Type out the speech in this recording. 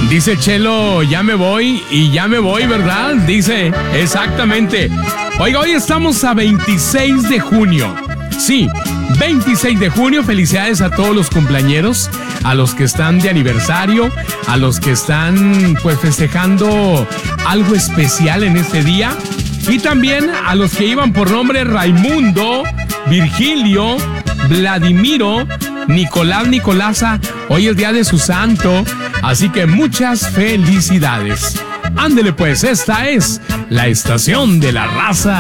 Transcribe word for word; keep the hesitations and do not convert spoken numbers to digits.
Dice Chelo, ya me voy y ya me voy, ¿verdad? Dice, exactamente. Oiga, hoy estamos a veintiséis de junio. Sí, veintiséis de junio. Felicidades a todos los cumpleañeros, a los que están de aniversario, a los que están pues festejando algo especial en este día. Y también a los que iban por nombre Raimundo, Virgilio, Vladimiro, Nicolás, Nicolasa. Hoy es día de su santo, así que muchas felicidades. Ándele pues, esta es la estación de la raza.